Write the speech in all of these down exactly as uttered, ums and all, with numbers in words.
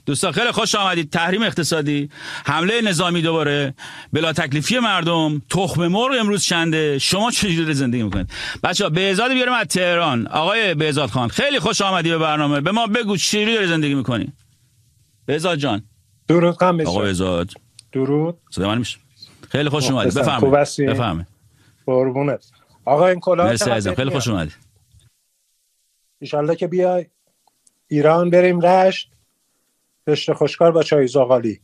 دوستان خیلی خوش آمدید. تحریم اقتصادی، حمله نظامی دوباره، بلا تکلیفی مردم، تخم مرغ امروز چنده، شما چجوری زندگی میکنید؟ بچه‌ها بهزاد بیارم از تهران. آقای بهزاد خان خیلی خوش آمدی به برنامه. به ما بگو چجوری داری زندگی میکنی؟ بهزاد جان. درود قم آقا بهزاد. درود. صدا من میشه. خیلی خوش اومدید. بفرمایید. بفرمایید. قربونت. آقا این کلاه مرسی عزیزم، خیلی خوش اومدید. ان شاءالله که بیای ایران بریم رشت، رشته خوشکار با چای زغالی.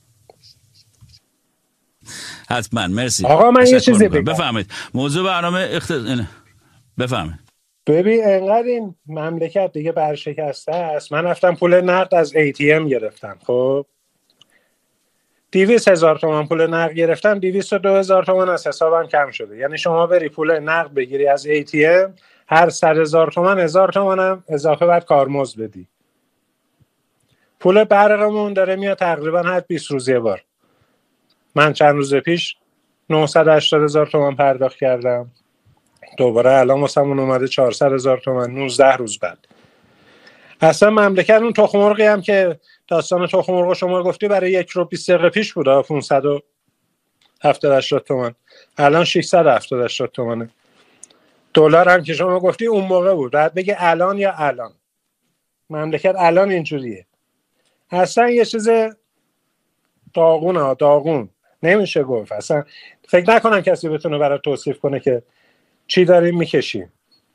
حتما. مرسی آقا من یه چیزی بگم. بفرمایید. موضوع برنامه اختصاص بفرمایید. ببین انقدر این مملکت دیگه برشکسته است. من رفتم پول نقد از ای تی ام گرفتم. خب دویست هزار تومان پول نقد گرفتم، دویست و دو هزار تومان از حسابم کم شده. یعنی شما بری پول نقد بگیری از ای تی ام، هر صد هزار تومان هزار تومان هم اضافه بعد کارمزد بدی. پول برقمون داره میاد تقریبا هر بیست روز یه بار. من چند روز پیش نهصد و هشتاد هزار تومان پرداخت کردم، دوباره الان واسمون اومده چهارصد هزار تومان نوزده روز بعد. اصلا مملکت اون تخم مرغی هم که داستان تخم مرغ شما گفتی برای یک رو بیست دقیقه پیش بود، پانصد و هفتاد هشتاد تومان، الان ششصد و هفتاد هشتاد تومانه. دلار هم که شما گفتی اون موقع بود، بعد بگه الان یا الان. مملکت الان اینجوریه. اصلا یه چیز داغونه، داغون نمیشه گفت. اصلا فکر نکنم کسی بتونه برای توصیف کنه که چی داریم میکشیم.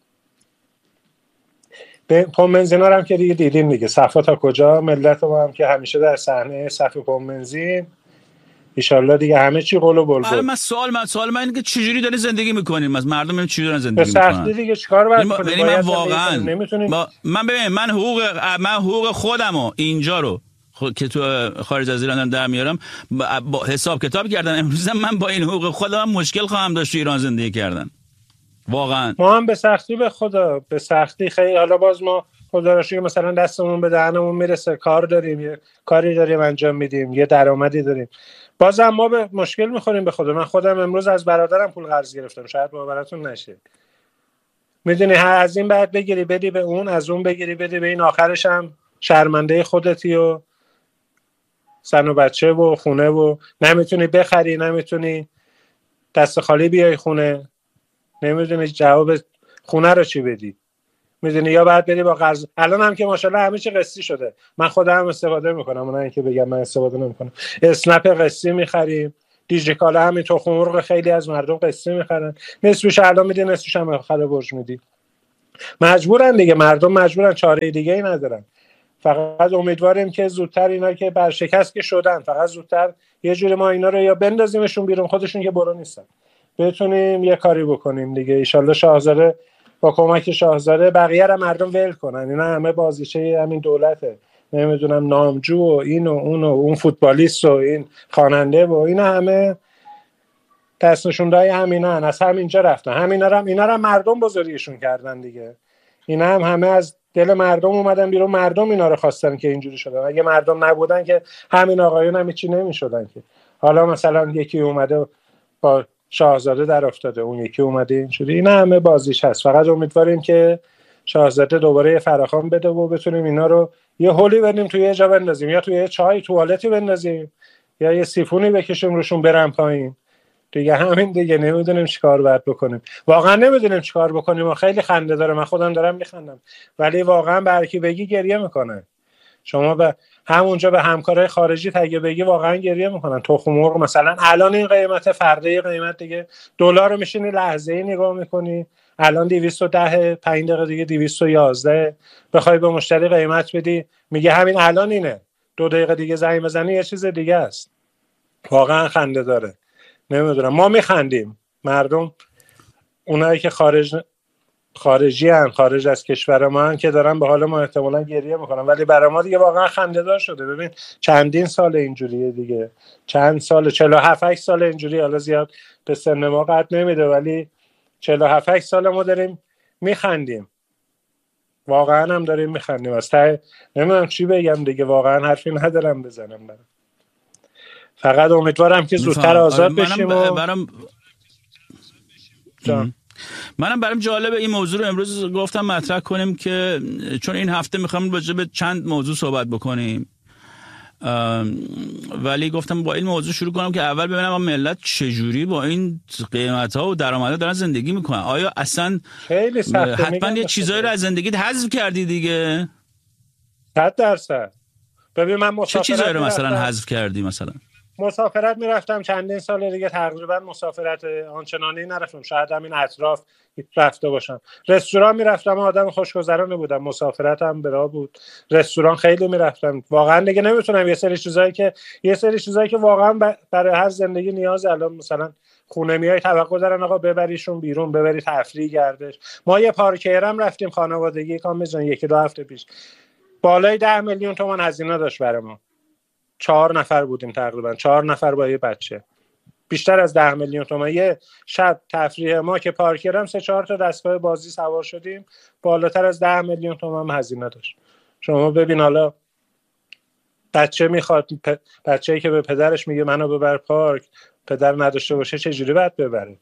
به پمپ بنزینا هم که دیگه دیدیم دیگه، صفا تا کجا. ملت ما هم که همیشه در صحنه صف پمپ بنزین، ان شاءالله دیگه همه چی قول و بلبل. من سوال من سوال من اینه که چجوری داری زندگی میکنیم؟ از مردم هم چجوری دارن زندگی میکنن؟ به میکنن؟ سختی دیگه چیکار باید کنیم؟ یعنی من واقعا با... من ببین من حقوق من حقوق خودمو اینجا رو که تو خارج از ایران در میارم با حساب کتاب کردن. امروز من با این حقوق خودم مشکل خواهم داشت تو ایران زندگی کردن. واقعا ما هم به سختی، به خدا به سختی خیلی. حالا باز ما خدا را شکر مثلا دستمون به دهنمون میرسه، کار داریم، یه کاری داریم انجام میدیم، یه درآمدی داریم، بازم ما به مشکل میخوریم. به خدا من خودم امروز از برادرم پول قرض گرفتم، شاید باورتون نشه. میدونی از این بعد بگیری بدی به اون، از اون بگیری بدی به این، آخرش هم شرمنده خودتی و زن و بچه و خونه و نمیتونی بخری، نمیتونی دست خالی بیای خونه، نمیدونی جواب خونه رو چی بدی. میدونی یا بعد بری با قرض. الان هم که ماشاءالله همه چی قسطی شده، من خودم استفاده میکنم، نه اینکه بگم من استفاده نمیکنم. اسنپ قسطی میخریم، دیجیکالا همین تخم مرغ خیلی از مردم قسطی میخرن، نصفش الان میدی نصفش هم آخر برج میدی. مجبورن دیگه، مردم مجبورن، چاره دیگه ای ندارن. فقط امیدواریم که زودتر اینا که برشکست که شدن، فقط زودتر یه جوری ما اینا رو یا بندازیمشون بیرون، خودشون که برو نیستن، بتونیم یه کاری بکنیم دیگه. ان شاءالله شاهزاده با کمک شاهزاده بقیه رو مردم ول کنن. اینا همه بازیچه همین دولته، نمیدونم نامجو و این و اون و اون فوتبالیست و این خواننده و اینا همه دست نشوندهای همینن، از همینجا رفتن. همینا رو هم اینا رو مردم بزرگیشون کردن دیگه. اینا هم همه از دل مردم اومدن بیرون، مردم اینا رو خواستن که اینجوری شدن. اگه مردم نبودن که همین آقایون هم چی نمیشدن که. حالا مثلا یکی اومده با شاهزاده در افتاده، اون یکی اومده اینجوری. اینا همه بازیش هست. فقط امیدواریم که شاهزاده دوباره یه فراخوان بده و بتونیم اینا رو یه هولی بدیم توی یه جا بندازیم، یا توی یه چای توالتی بندازیم، یا یه سیفونی بکشیم روشون برن پایین دیگه. همین دیگه، نمیدونیم چیکار باید بکنیم. واقعا نمیدونیم چیکار بکنیم و خیلی خنده داره. من خودم دارم میخندم، ولی واقعا به هر کی بگی گریه میکنه. شما به همونجا به همکارای خارجی تگه بگی واقعا گریه میکنن. تخم مرغ مثلا الان این قیمت، فردا قیمت دیگه. دلار رو میشینی لحظه‌ای نگاه میکنی، الان دویست و ده، پنج دقیقه دیگه دویست و یازده. بخوای به مشتری قیمت بدی میگه همین الان اینه، دو دقیقه دیگه زنگ بزنی یه چیز دیگه است. واقعا خنده داره. نمیدونم، ما میخندیم، مردم اونایی که خارج خارجی هن، خارج از کشور ما هن که دارن به حال ما احتمالاً گریه میکنن، ولی برای ما دیگه واقعا خنده‌دار شده. ببین چندین سال اینجوریه دیگه، چند سال، چهل و هفت هشت سال اینجوری. حالا زیاد به سن ما قد نمیده، ولی چهل و هفت هشت سال ما داریم میخندیم، واقعا هم داریم میخندیم. از ته نمیدونم چی بگم دیگه، واقعا حرفی ندارم بزنم. برم فقط امیدوارم که زودتر آزاد بشیم. و برام جان منم برام جالبه این موضوع رو امروز گفتم مطرح کنیم، که چون این هفته میخوام راجع به چند موضوع صحبت بکنیم. ولی گفتم با این موضوع شروع کنم که اول ببینم ما ملت چجوری با این قیمت‌ها و درآمدها دارن زندگی میکنن. آیا اصلا خیلی سخته، حتما یه چیزایی رو از زندگیت حذف کردی دیگه؟ صد درصد. ببین من مسافرت چه چیزایی رو مثلا حذف کردی؟ مثلا مسافرت میرفتم چندین سال دیگه تقریبا مسافرت آنچنانی نرفتم، شاید همین اطراف رفته باشم. رستوران میرفتم، آدم خوشگذرانی بودم، مسافرتم برا بود، رستوران خیلی میرفتم. واقعا دیگه نمیتونم یه سری چیزایی که یه سری چیزایی که واقعا برای هر زندگی نیاز، الان مثلا خونه میای توقع دارن آقا ببریشون بیرون، ببری تفریح گردش. ما یه پارکیرم رفتیم خانوادگی کامجان یکی دو هفته پیش، بالای ده میلیون تومان هزینه داشت برای ما. چهار نفر بودیم تقریبا، چهار نفر با یه بچه، بیشتر از ده میلیون تومان. یه شب تفریح ما که پارکرم سه چهار تا دستگاه بازی سوار شدیم، بالاتر از ده میلیون تومان هزینه داشت. شما ببین حالا بچه میخواد، بچه‌ای که به پدرش میگه منو ببر پارک، پدر نداشته باشه چه جوری باید ببره؟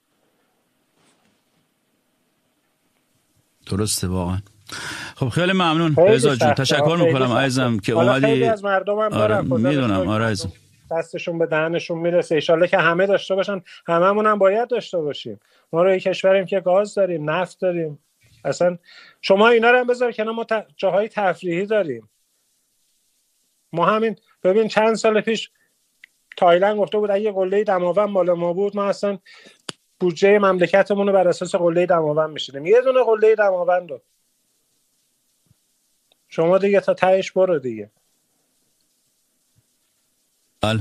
درسته واقعا. خب خیلی ممنون بهزاد جون، تشکر میکنم عزیزم که اومدی. خیلی از مردم هم آره دارن، میدونم، آره عزیزم، دستشون به دهنشون میرسه. ان شاءالله که همه داشته باشن، هممون هم باید داشته باشیم. ما رو یک کشوریم که گاز داریم، نفت داریم. اصلا شما اینا رو هم بذار کنار، ما ت... جاهای تفریحی داریم. ما همین ببین چند سال پیش تایلند گفته بود اگه قله دماوند مال ما بود، ما اصلا بودجه مملکتمون رو بر اساس قله دماوند میشیدیم. یه دونه قله دماوند رو شما دیگه تا تهش برو دیگه. بله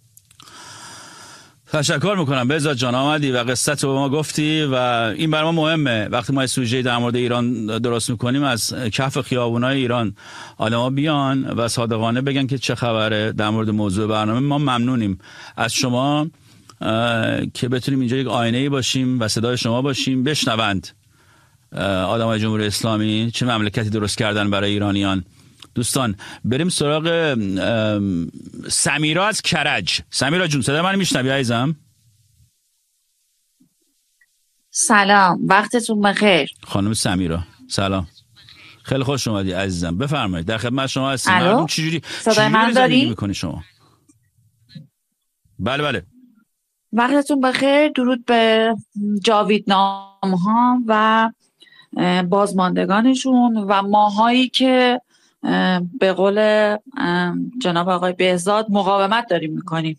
تشکر میکنم بهزاد جان، آمدی و قصت رو ما گفتی و این برای ما مهمه. وقتی ما سوژه در مورد ایران درست میکنیم، از کف خیابونای ایران آدما بیان و صادقانه بگن که چه خبره در مورد موضوع برنامه. ما ممنونیم از شما که بتونیم اینجا یک آینه‌ای باشیم و صدای شما باشیم، بشنوند آدمای جمهوری اسلامی چه مملکتی درست کردن برای ایرانیان. دوستان بریم سراغ سمیرا از کرج. سمیرا جون صدای من میشنوی عزیزم؟ سلام، وقتتون بخیر. خانم سمیرا سلام، خیلی خوش اومدی عزیزم، بفرمایید در خدمت شما هستیم. مردم چجوری صدای من داری؟ میکنی شما؟ بله بله. وقتتون بخیر. درود به جاویدنام ها و بازماندگانشون و ماهایی که به قول جناب آقای بهزاد مقاومت داریم میکنیم.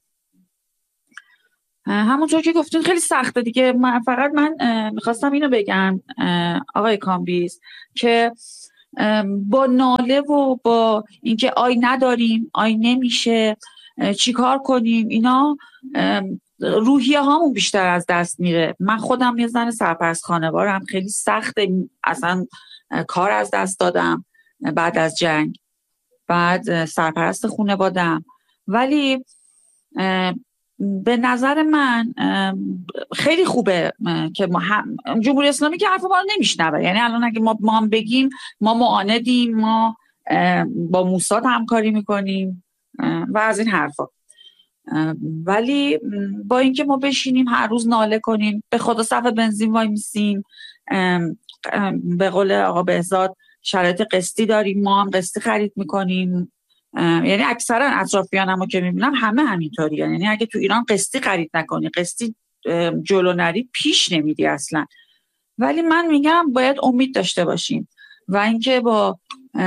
همونطور که گفتین خیلی سخته دیگه. من فقط من میخواستم اینو بگم آقای کامبیز که با ناله و با اینکه آی نداریم، آی نمیشه، چیکار کنیم، اینا روحیه هامون بیشتر از دست میره. من خودم یه زن سرپرست خانوارم، خیلی سخته، اصلا کار از دست دادم بعد از جنگ، بعد سرپرست خانواده‌ام. ولی به نظر من خیلی خوبه که ما هم جمهوری اسلامی که حرف ما رو نمیشنوه. یعنی الان اگه ما ما هم بگیم ما معاندیم، ما با موساد همکاری میکنیم و از این حرفا، ولی با اینکه ما بشینیم هر روز ناله کنیم، به خدا صف بنزین وای میسیم، به قول آقا بهزاد شرایط قسطی داریم، ما هم قسطی خرید میکنیم. یعنی اکثرا اطرافیانمو که میبینم همه همینطوری. یعنی اگه تو ایران قسطی خرید نکنی، قسطی جلو نری، پیش نمیدی اصلا. ولی من میگم باید امید داشته باشیم و اینکه با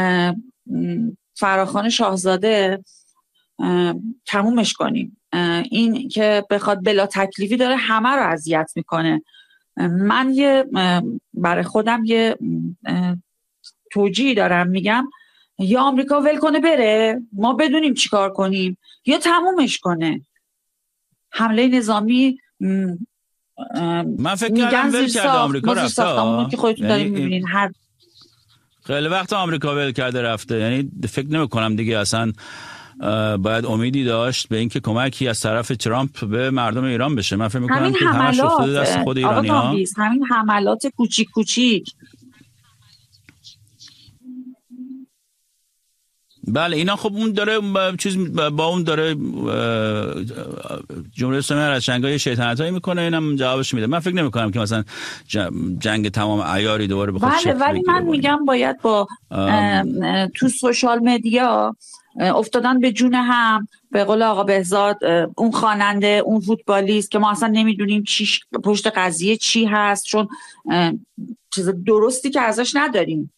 فراخوان شاهزاده تمومش کنیم. این که بخواد بلا تکلیفی داره همه رو اذیت میکنه. من یه برای خودم یه توجیه دارم، میگم یا آمریکا ول کنه بره، ما بدونیم چی کار کنیم، یا تمومش کنه. حمله نظامی من فکر کردم ول کرده آمریکا رفته، که خودتون دارین میبینین هر خیلی وقت آمریکا ول کرده رفته. یعنی فکر نمی کنم دیگه اصلا باید امیدی داشت به اینکه کمکی از طرف ترامپ به مردم ایران بشه. من فکر می‌کنم که همش افتاده دست خود ایرانی‌ها. همین حملات کوچیک کوچیک بله اینا خب اون داره چیز با اون داره جمهوری اسلامی رشنگای شیطنتایی میکنه، اینم جوابش میده. من فکر نمیکنم که مثلا جنگ تمام عیاری دوباره بخواد بله، ولی من میگم باید با تو سوشال مدیا افتادن به جون هم، به قول آقا بهزاد اون خواننده اون فوتبالیست که ما اصلا نمیدونیم چی پشت قضیه چی هست، چون چیز درستی که ازش نداریم،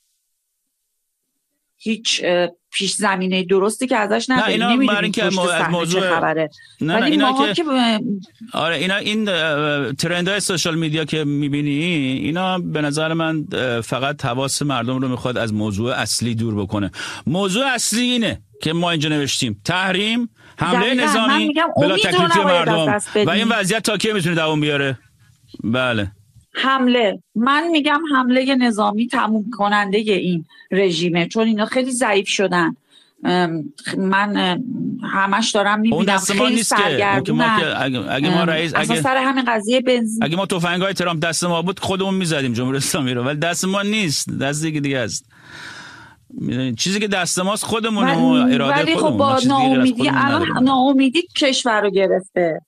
هیچ پیش زمینه درستی که ازش نداریم، نمیدونیم پشت صحنه چه خبره. نه نه اینا که ب... آره اینا این ترندهای سوشال میدیا که میبینی اینا به نظر من فقط حواس مردم رو میخواد از موضوع اصلی دور بکنه. موضوع اصلی اینه که ما اینجا نوشتیم تحریم، حمله نظامی بلا تکلیفی مردم و این وضعیت تا کی میتونه دوام بیاره؟ بله حمله، من میگم حمله نظامی تموم کننده این رژیمه، چون اینا خیلی ضعیف شدن. من همش دارم میبینم خیلی سرگردونن. اگه, اگه ما رئیس اگه سر همین قضیه بنزین اگه ما تفنگای ترامپ دست ما بود خودمون میزدیم جمهوری اسلامی رو، ولی دست ما نیست، دست دیگه دیگه است. چیزی که دست ماست خودمونه و اراده ولی خودمون. خب با ناامیدی الان ناامیدی کشور رو گرفته.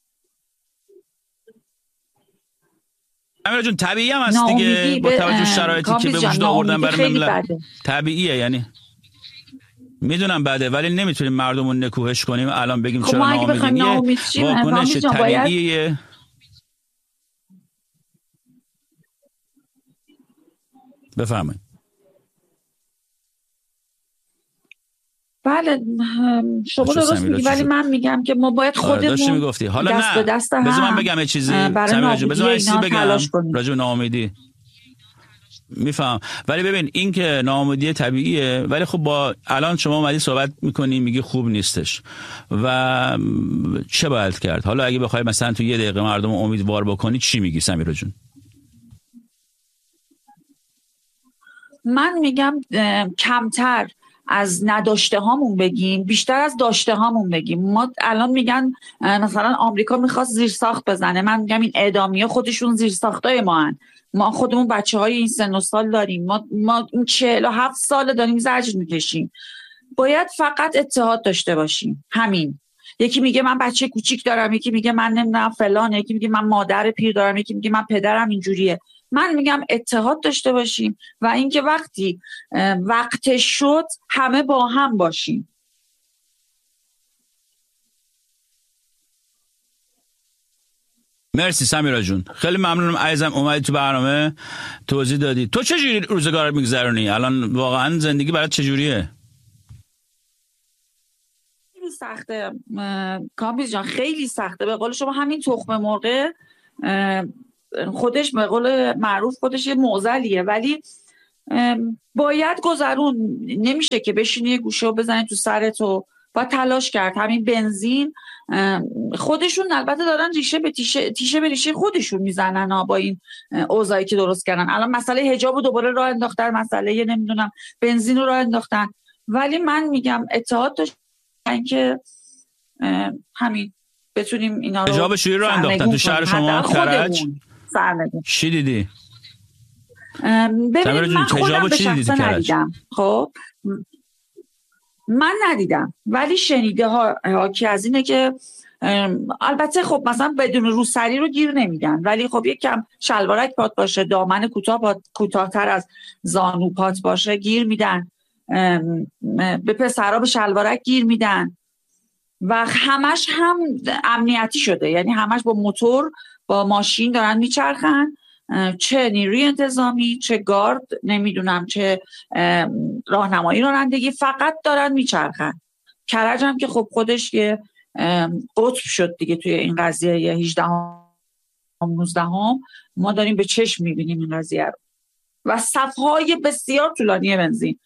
امیر جون طبیعی هم هست دیگه با توجه شرایطی که به وجود آوردن برای ملت. طبیعیه، یعنی میدونم بده، ولی نمیتونیم مردم رو نکوهش کنیم الان بگیم خب چرا ناامیدیم. واکنش طبیعیه. بفرمایید. بله شما درست میگی، ولی من میگم که ما باید خودمون میگفتی. حالا نه بذار من بگم یه چیزی سمیرا جون، بذار من بگم راجع به ناامیدی. میفهم، ولی ببین این که ناامیدی طبیعیه، ولی خب با الان شما اومدی صحبت میکنی میگی خوب نیستش و چه باید کرد؟ حالا اگه بخوای مثلا تو یه دقیقه مردم امیدوار بکنی چی میگی سمیرا جون؟ من میگم کمتر از نداشته هامون بگیم، بیشتر از داشته هامون بگیم. ما الان میگن مثلا آمریکا میخواست زیرساخت بزنه، من میگم این اعدامیه خودشون زیرساختای ما هن. ما خودمون بچه های این سن و سال داریم، ما ما این چهل و هفت سال داریم زجر میکشیم. باید فقط اتحاد داشته باشیم، همین. یکی میگه من بچه کوچیک دارم، یکی میگه من نمیدونم فلان، یکی میگه من مادر پیر دارم، یکی میگه من پدرم اینجوریه. من میگم اتحاد داشته باشیم و اینکه وقتی وقت شد همه با هم باشیم. مرسی سمیرا جون، خیلی ممنونم عزیزم اومدی تو برنامه توضیح دادی. تو چه جوری روزگار میگذرونی الان؟ واقعا زندگی برات چجوریه؟ خیلی سخته کامبیز جان، خیلی سخته. به قول شما همین تخم مرغ خودش به قول معروف خودش یه معضلیه، ولی باید گذرون. نمیشه که بشینی یه گوشه و بزنی تو سرت و باید تلاش کرد. همین بنزین خودشون البته دارن ریشه به تیشه, تیشه به ریشه خودشون میزنن ها با این اوضاعی که درست کردن. الان مسئله حجاب رو دوباره راه انداختن، مسئله نمیدونم بنزین رو راه انداختن، ولی من میگم اتحاد داشتن که همین بتونیم اینا رو حجاب شوری راه انداختن. تو شهر شما کرج چی دیدی؟ ببینید من خودم به شخصه ندیدم، خب من ندیدم، ولی شنیده ها حاکی از اینه که البته خب مثلا بدون روسری رو گیر نمیدن، ولی خب یک کم شلوارک پات باشه، دامن کوتاه پات کوتاه‌تر از زانو پات باشه گیر میدن، به پسرها به شلوارک گیر میدن و همش هم امنیتی شده، یعنی همش با موتور با ماشین دارن میچرخن، چه نیروی انتظامی چه گارد نمیدونم چه راهنمایی رانندگی، فقط دارن میچرخن. کرج هم که خب خودش یه قطب شد دیگه توی این قضیه هجدهم نوزدهم، ما داریم به چشم میبینیم این قضیه رو و صفهای بسیار طولانی بنزین.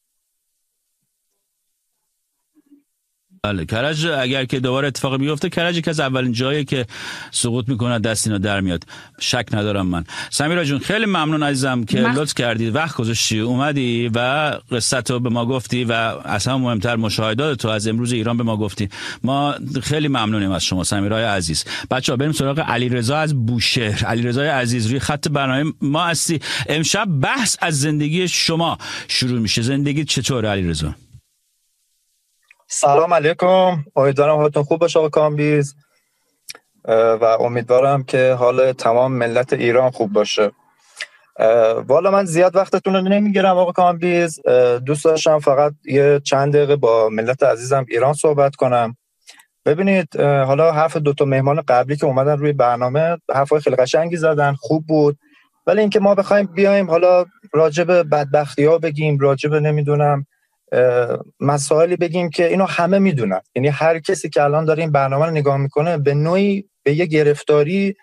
بله کرج اگر که دوباره اتفاق بیفته، کرج یکی از اولین جایی که سقوط میکنه دست اینا در میاد، شک ندارم من. سمیرا جون خیلی ممنون عزیزم که من... لطف کردی وقت گذاشتی اومدی و قصتو به ما گفتی و اصلا مهمتر مشاهدات تو از امروز ایران به ما گفتی. ما خیلی ممنونیم از شما سمیرای عزیز. بچه‌ها بریم سراغ علیرضا از بوشهر. علیرضا عزیز روی خط برنامه ما هستی. امشب بحث از زندگی شما شروع میشه. زندگی چطوره علیرضا؟ سلام علیکم، امیدوارم حالتون خوب باشه آقا کامبیز و امیدوارم که حال تمام ملت ایران خوب باشه. والا من زیاد وقتتون رو نمیگیرم آقا کامبیز، دوست داشتم فقط یه چند دقیقه با ملت عزیزم ایران صحبت کنم. ببینید حالا حرف دوتا مهمان قبلی که اومدن روی برنامه حرفای خیلی قشنگی زدن، خوب بود، ولی اینکه ما بخوایم بیایم حالا راجع به بدبختی‌ها بگیم، راجع به نمیدونم مسائلی بگیم که اینو همه میدونن، یعنی هر کسی که الان داره این برنامه رو نگاه میکنه به نوعی به یه گرفتاری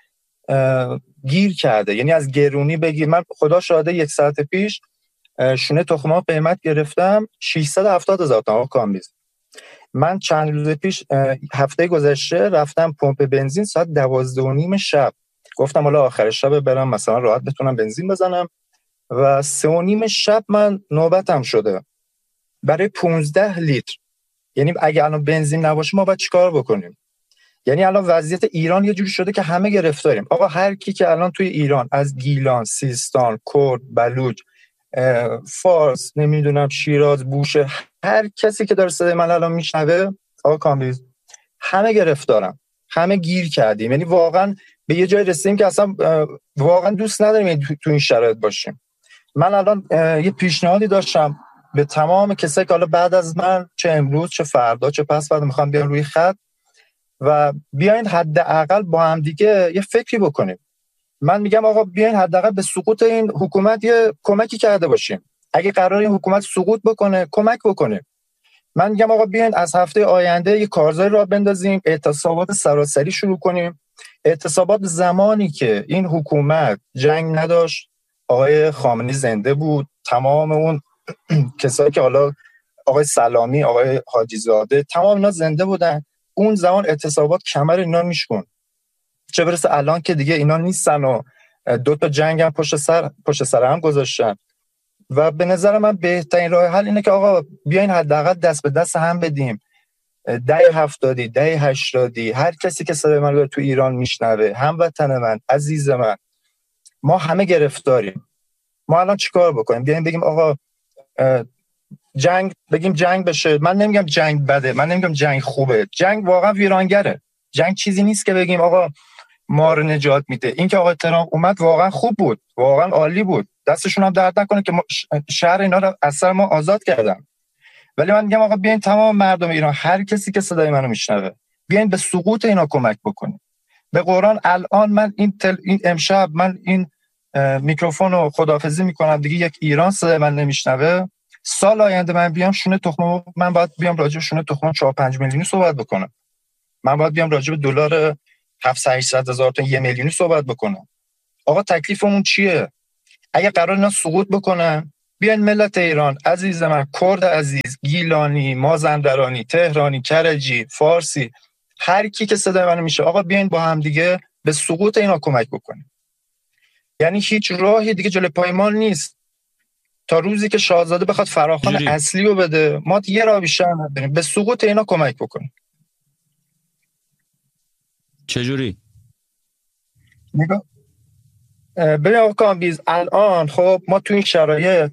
گیر کرده. یعنی از گرونی بگیر، من خدا شاهده یک ساعت پیش شونه تخم‌مرغ قیمت گرفتم ششصد و هفتاد هزار تومان کامبیز. من چند روز پیش هفته گذشته رفتم پمپ بنزین ساعت دوازده و نیم شب، گفتم حالا آخر شب برم مثلا راحت بتونم بنزین بزنم و سه و نیم شب من نوبتم شده برای پانزده لیتر. یعنی اگه الان بنزین نباشه ما باید چیکار بکنیم؟ یعنی الان وضعیت ایران یه جوری شده که همه گرفتاریم. آقا هر کی که الان توی ایران از گیلان، سیستان، کرد، بلوچ، فارس، نمیدونم شیراز، بوشه، هر کسی که داره صدای من الان میشنوه آقا کامبیز، همه گرفتارن، همه گیر کردیم. یعنی واقعا به یه جای رسیدیم که اصلا واقعا دوست نداریم تو این شرایط باشیم. من الان یه پیشنهادی داشتم به تمام کسایی که حالا بعد از من چه امروز چه فردا چه پس فردا میخوام بیان روی خط و بیاین حداقل با هم دیگه یه فکری بکنیم. من میگم آقا بیاین حداقل به سقوط این حکومت یه کمکی کرده باشیم. اگه قرار این حکومت سقوط بکنه کمک بکنیم. من میگم آقا بیاین از هفته آینده یه کارزاری راه بندازیم، اعتصابات سراسری شروع کنیم. اعتصابات زمانی که این حکومت جنگ نداشت، آقای خامنه‌ای زنده بود، تمام اون کسایی که حالا آقای سلامی، آقای حاجی زاده، تمام اینا زنده بودن، اون زمان اعتصابات کمر اینا میشکن. چه برسه الان که دیگه اینا نیستن و دو تا جنگ هم پشت سر پشت سر هم گذاشتن. و به نظر من بهترین راه حل اینه که آقا بیاین حداقل دست به دست هم بدیم. ده هفتادی، ده هشتادی، هر کسی که صدای من رو تو ایران میشنوه، هموطن من، عزیز من، ما همه گرفتاریم. ما الان چیکار بکنیم؟ بیاین بگیم آقا جنگ، بگیم جنگ بشه. من نمیگم جنگ بده، من نمیگم جنگ خوبه، جنگ واقعا ویرانگره. جنگ چیزی نیست که بگیم آقا ما رو نجات میده. این که آقا ترامپ اومد واقعا خوب بود، واقعا عالی بود، دستشون هم درد نکنه که شهر اینا رو از سر ما آزاد کردن. ولی من میگم آقا بیاین تمام مردم ایران، هر کسی که صدای منو میشنوه، بیاین به سقوط اینا کمک بکنیم. به قرآن الان من این, تل... این امشب من این میکروفون رو خداحافظی میکنم دیگه، یک ایران صدای من نمیشنوه. سال آینده من بیام شونه تخم، من باید بیام راجع به شونه تخم چهار پنج میلیونی صحبت بکنم. من باید بیام راجع به دلار هفتصد هشتصد هزار تا یک میلیونی صحبت بکنم. آقا تکلیفمون چیه؟ اگه قرار اینا سقوط بکنن، بیاین ملت ایران عزیز من، کرد عزیز، گیلانی، مازندرانی، تهرانی، کرجی، فارسی، هر کی که صدای منو میشه، آقا بیاین با هم دیگه به سقوط اینا کمک بکنیم. یعنی هیچ راهی دیگه جلوی پای ما نیست تا روزی که شاهزاده بخواد فراخوان جوری. اصلی رو بده، ما یه راه بیشتر نداریم، به سقوط اینا کمک بکنیم. چجوری؟ نگاه ببین آقا کامبیز، الان خب ما تو این شرایط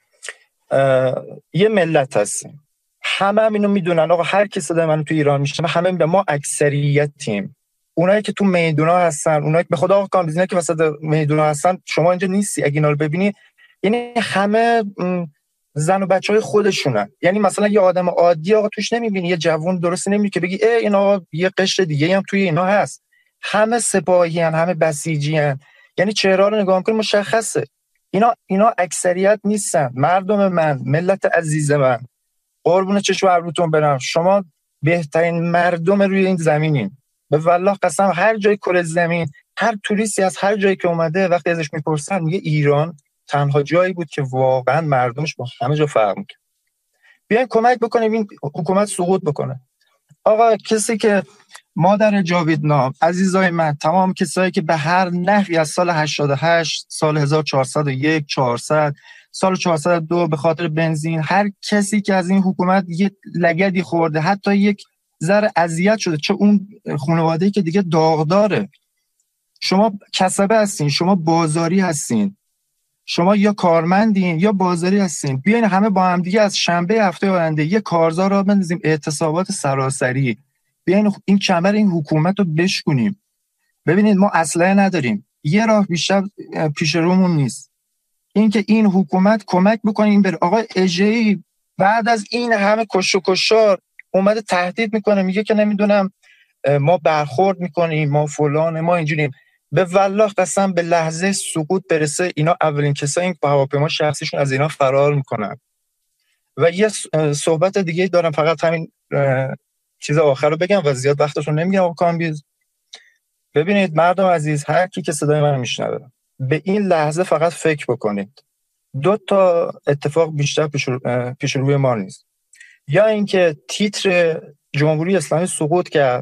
یه ملت هستیم، همه هم اینو میدونن. آقا هر کی صدای من تو ایران میشنوه همه میدونن ما اکثریتیم. اونایی که تو میدونا هستن، اونایی که به خدا آقا کامبیز اینا که وسط میدونا هستن، شما اینجا نیستی اگه اینا رو ببینی، یعنی همه زن و بچهای خودشونن. یعنی مثلا یه آدم عادی آقا توش نمیبینی، یه جوون درست نمیبینی که بگی ای اینا یه قشر دیگه هم توی اینا هست. همه سپاهی ان، همه بسیجی ان. یعنی چهره رو نگاه می‌کنی مشخصه اینا اینا اکثریت نیستن. مردم من، ملت عزیز من، قربون چشم و ابروتون برم، شما بهترین مردم روی این زمینین. به والله قسم هر جای کره زمین، هر توریستی از هر جایی که اومده وقتی ازش میپرسن میگه ایران تنها جایی بود که واقعا مردمش با همه جا فرق می‌کنه. بیاین کمک بکنیم این حکومت سقوط بکنه. آقا کسی که مادر جاویدنام، عزیزای من، تمام کسایی که به هر نحوی از سال هشتاد و هشت، سال هزار و چهارصد و یک، چهارصد، سال چهارصد و دو به خاطر بنزین، هر کسی که از این حکومت یه لگدی خورده، حتی یک ذره اذیت شده، چه اون خانواده‌ای که دیگه داغداره. شما کسبه هستین، شما بازاری هستین. شما یا کارمندین یا بازاری هستین، بیاین همه با هم دیگه از شنبه هفته آینده یه کارزار را بندازیم، اعتصابات سراسری، بیاین این کمر این حکومت رو بشکنیم. ببینید ما اسلحه نداریم، یه راه بیشتر پیش رومون نیست، اینکه این حکومت کمک بکنه این بره. آقای اژه‌ای بعد از این همه کش و کشار اومده تهدید میکنه، میگه که نمیدونم ما برخورد میکنیم، ما فلان، ما اینجوریم. به والله قسم به لحظه سقوط برسه اینا اولین کسایی این هواپیما شخصیشون از اینا فرار میکنن. و یه صحبت دیگه دارم، فقط همین چیز آخر رو بگم و زیاد وقتشون نمیگم. کامبیز ببینید مردم عزیز، هر کی که صدای من میشنوه به این لحظه فقط فکر بکنید، دو تا اتفاق بیشتر پیش, رو... پیش روی ما نیست. یا اینکه تیتر جمهوری اسلامی سقوط کرد،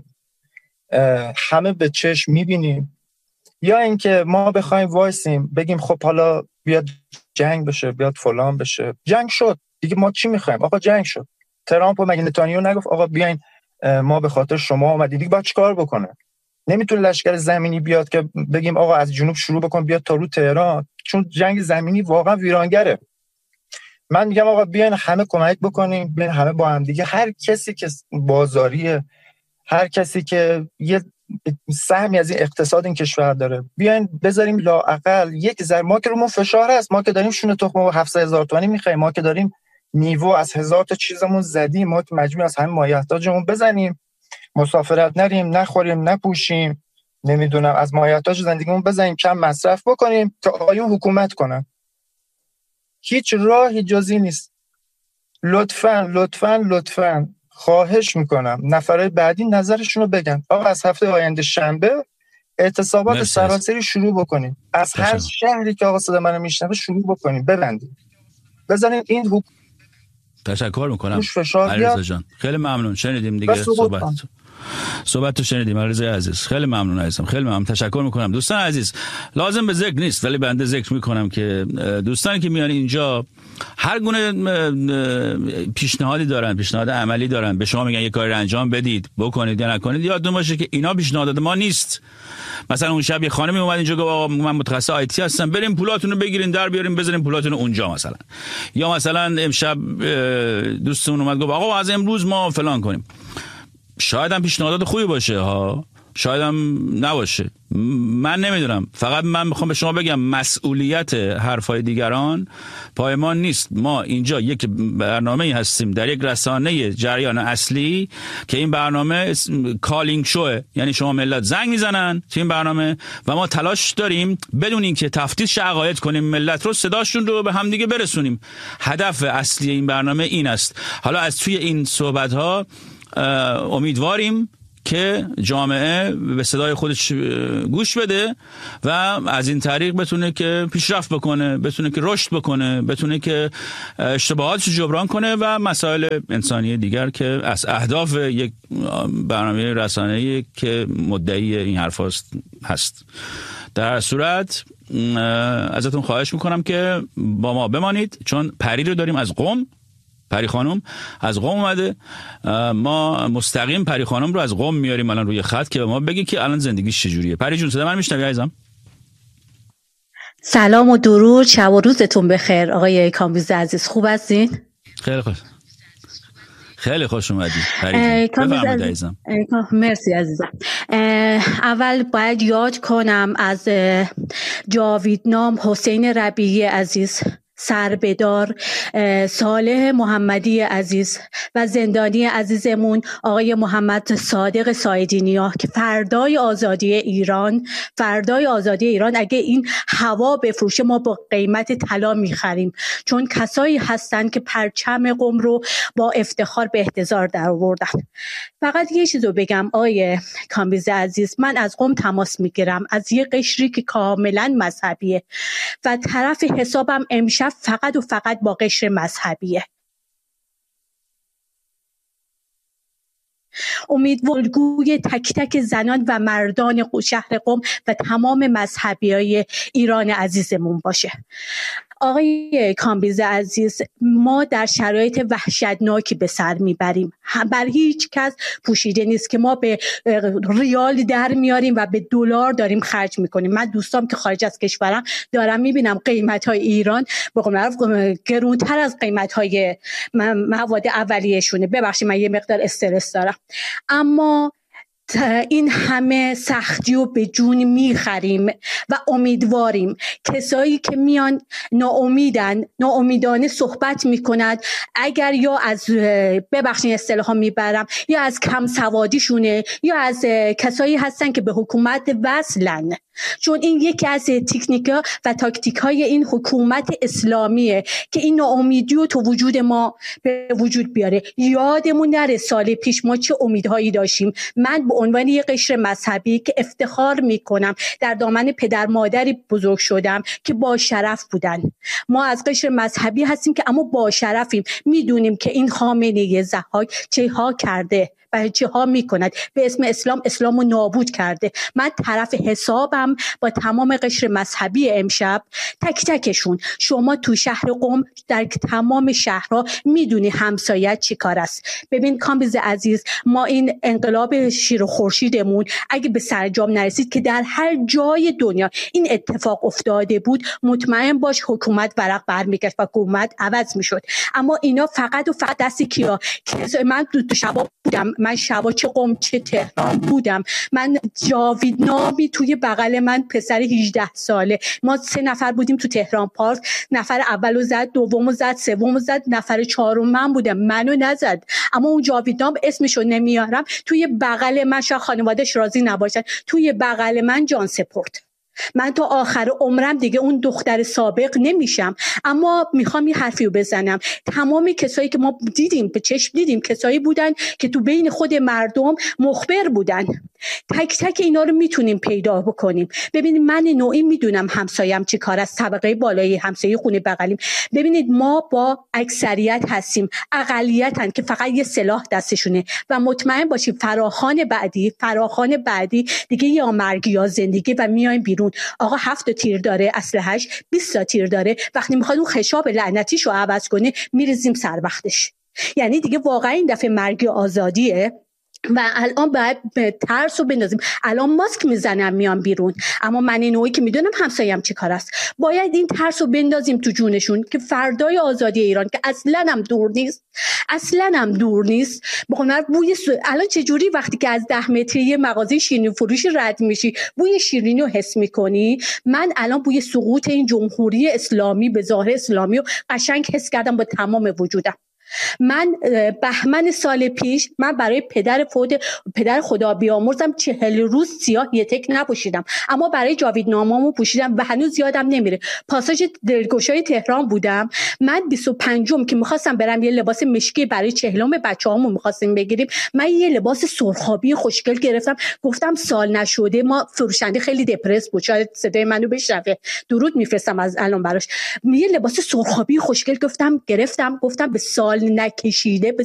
همه به چشم میبینیم، یا اینکه ما بخوایم وایسیم بگیم خب حالا بیاد جنگ بشه، بیاد فلان بشه. جنگ شد دیگه، ما چی میخوایم؟ آقا جنگ شد. ترامپ و مگه نتانیاهو نگفت آقا بیاین ما به خاطر شما اومدیم؟ دیگه باید چیکار بکنه؟ نمیتونه لشکر زمینی بیاد که بگیم آقا از جنوب شروع بکن بیاد تا رو تهران، چون جنگ زمینی واقعا ویرانگره. من میگم آقا بیاین همه کمک بکنیم، بیاین همه با هم دیگه، هر کسی که بازاریه، هر کسی که یه سهمی از این اقتصاد این کشور داره، بیاین بذاریم لااقل یک ذره. ما که رومون فشار هست، ما که داریم شونه تخم و هفتصد هزار تومانی میخوایم، ما که داریم میوه از هزار تا چیزمون زدیم، ما که مجبور از همین مایحتاجمون بزنیم، مسافرت نریم، نخوریم، نپوشیم، نمیدونم از مایحتاج زندگیمون بزنیم، کم مصرف بکنیم تا آیون حکومت کنن. هیچ راهی جزی نیست. لطفاً لطفاً لطفاً خواهش میکنم نفرای بعدی نظرشون رو بگن. آقا از هفته آینده شنبه اعتصابات سراسری شروع بکنیم، از هر شهری که آقا صدا منو میشنوه شروع بکنیم، ببندیم، بزنین این حکومت. تشکر میکنم علیرضا جان، خیلی ممنون. شنیدیم دیگه صحبت صحبت تو شنیدیم علیرضا عزیز، خیلی ممنون عزیزم، خیلی ممنون، تشکر میکنم. دوستان عزیز لازم به ذکر نیست ولی بنده ذکر میکنم که دوستانی که میان اینجا هر گونه پیشنهادی دارن، پیشنهاد عملی دارن، به شما میگن یه کاری انجام بدید، بکنید یا نکنید، یادتون باشه که اینا پیشنهادات ما نیست. مثلا اون شب یه خانمی اومد اینجا گفت آقا من متخصص آیتی هستم، بریم پولاتون رو بگیرین در بیارین بذارین پولاتون رو اونجا مثلا. یا مثلا امشب دوستمون اومد گفت آقا از امروز ما فلان کنیم. شاید هم پیشنهادات خوبی باشه ها، شاید هم نباشه، من نمیدونم. فقط من میخوام به شما بگم مسئولیت حرفای دیگران پای ما نیست. ما اینجا یک برنامه هستیم در یک رسانه جریان اصلی که این برنامه کالینگ شوه، یعنی شما ملت زنگ میزنن تو این برنامه و ما تلاش داریم بدون اینکه تفتیش عقاید کنیم ملت رو صداشون رو به همدیگه برسونیم. هدف اصلی این برنامه این است. حالا از توی این صحبت ها امیدواریم که جامعه به صدای خودش گوش بده و از این طریق بتونه که پیشرفت بکنه، بتونه که رشد بکنه، بتونه که اشتباهاتش جبران کنه و مسائل انسانی دیگر که از اهداف یک برنامه رسانه‌ای که مدعی این حرف هست. در صورت ازتون خواهش میکنم که با ما بمانید، چون پری رو داریم از قم. پری خانم از قم اومده، ما مستقیم پری خانم رو از قم میاریم الان روی خط که به ما بگی که الان زندگیش چجوریه. پری جون صدا من میشنوی عزیزم؟ سلام و درود، شب و روزتون بخیر آقای کامبیز عزیز، خوب هستین؟ خیلی خوش خیلی خوش اومدی پری جون، بفرمایید عزیزم. مرسی عزیزم. اول باید یاد کنم از جاویدنام حسین ربیعی عزیز، سربدار صالح محمدی عزیز و زندانی عزیزمون آقای محمد صادق سایدینیا که فردای آزادی ایران فردای آزادی ایران اگه این هوا بفروشه ما با قیمت طلا میخریم، چون کسایی هستن که پرچم قم رو با افتخار به احتضار در آوردن. فقط یه چیزو بگم آقای کامبیز عزیز، من از قم تماس میگیرم، از یه قشری که کاملا مذهبیه و طرف حسابم امشب فقط و فقط با قشر مذهبیه. امیدوارگوی تک تک زنان و مردان شهر قم و تمام مذهبیای ایران عزیزمون باشه. آقای کامبیز عزیز، ما در شرایط وحشتناکی به سر میبریم. بر هیچ کس پوشیده نیست که ما به ریال در میاریم و به دلار داریم خرج میکنیم. من دوستام که خارج از کشورم دارم میبینم قیمت های ایران به قول معروف گرونتر از قیمت های مواد اولیه شونه. ببخشید من یه مقدار استرس دارم، اما این همه سختی رو به جون میخریم و امیدواریم. کسایی که میان ناامیدن، ناامیدانه صحبت میکنند، اگر یا از ببخشید اصطلاحا میبرم یا از کم سوادیشونه یا از کسایی هستن که به حکومت وصلن، چون این یکی از تکنیک‌ها و تاکتیک‌های این حکومت اسلامیه که این ناامیدی رو تو وجود ما به وجود بیاره. یادمون نره سال پیش ما چه امیدهایی داشتیم. من به عنوان یک قشر مذهبی که افتخار میکنم در دامن پدر مادری بزرگ شدم که با شرف بودن، ما از قشر مذهبی هستیم که اما با شرفیم، میدونیم که این خامنه ضحاک چه ها کرده و چه ها میکند، به اسم اسلام اسلامو نابود کرده. من طرف حسابم با تمام قشر مذهبی امشب، تک تکشون. شما تو شهر قم در تمام شهرها میدونی همسایت چی کار است. ببین کامبیز عزیز، ما این انقلاب شیر و خورشیدمون اگه به سرجام نرسید که در هر جای دنیا این اتفاق افتاده بود، مطمئن باش حکومت ورق برمیگشت و حکومت عوض میشد. اما اینا فقط و فقط دست کیا؟ من تو شبا بودم، من شبا چه قم چه تهران بودم. من جاوید نامی توی بغل من، پسر هجده ساله، ما سه نفر بودیم تو تهران پارک، نفر اولو زد، دومو زد، سومو زد، نفر چهارم من بودم، منو نزد. اما اون جاوید نام اسمشو نمیارم، توی بغل من، شاید خانواده‌اش راضی نباشن، توی بغل من جان سپرد. من تا آخر عمرم دیگه اون دختر سابق نمیشم، اما میخوام یه حرفی رو بزنم. تمام کسایی که ما دیدیم، به چشم دیدیم، کسایی بودن که تو بین خود مردم مخبر بودن. تک تک اینا رو میتونیم پیدا بکنیم. ببینید من نوعی میدونم همسایم چی کار است، طبقه بالایی همسایه خونه بغلیم. ببینید ما با اکثریت هستیم، اقلیتن که فقط یه سلاح دستشونه و مطمئن باشید فراخوان بعدی فراخوان بعدی دیگه یا مرگ یا زندگی و میایم بیرون. آقا هفت تیر داره اسلحه‌اش، بیست تا تیر داره، وقتی میخواد اون خشاب لعنتیشو عوض کنه میریزیم سر وقتش. یعنی دیگه واقعا این دفعه مرگ آزادیه و الان باید ترس رو بندازیم. الان ماسک میزنم میام بیرون، اما من نوعی که میدونم همسایم چی کار است، باید این ترس رو بندازیم تو جونشون که فردای آزادی ایران که اصلا هم دور نیست، اصلا هم دور نیست. بخون بوی س... الان چه جوری وقتی که از ده متری یه مغازه شیرینی فروشی رد میشی بوی شیرینی رو حس میکنی، من الان بوی سقوط این جمهوری اسلامی به ظاهر اسلامی رو قشنگ حس کردم با تمام وجودم. من بهمن سال پیش من برای پدر فوت پدر خدا بیامرزم چهل روز سیاه یه تک نپوشیدم، اما برای جاوید نامامو پوشیدم و هنوز یادم نمیره. پاساژ دلگشای تهران بودم، من بیست و پنجم که میخواستم برم یه لباس مشکی برای چهلم بچه‌هامو میخواستیم بگیریم، من یه لباس سرخابی خوشگل گرفتم، گفتم سال نشده. ما فروشنده خیلی دپرس بود، شاید صدای منو بشنوه، درود میفرستم از الان براش. یه لباس سرخابی خوشگل گفتم گرفتم، گفتم به سال نکشیده به